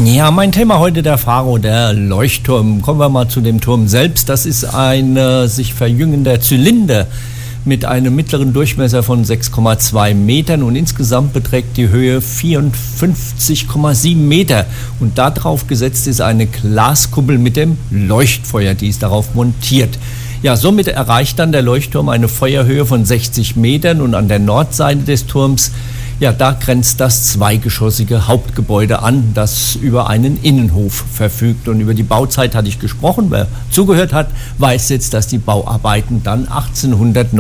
Ja, mein Thema heute der Pharao, der Leuchtturm. Kommen wir mal zu dem Turm selbst. Das ist ein sich verjüngender Zylinder mit einem mittleren Durchmesser von 6,2 Metern und insgesamt beträgt die Höhe 54,7 Meter. Und darauf gesetzt ist eine Glaskuppel mit dem Leuchtfeuer, die ist darauf montiert. Ja, somit erreicht dann der Leuchtturm eine Feuerhöhe von 60 Metern und an der Nordseite des Turms, ja, da grenzt das zweigeschossige Hauptgebäude an, das über einen Innenhof verfügt. Und über die Bauzeit hatte ich gesprochen. Wer zugehört hat, weiß jetzt, dass die Bauarbeiten dann 1809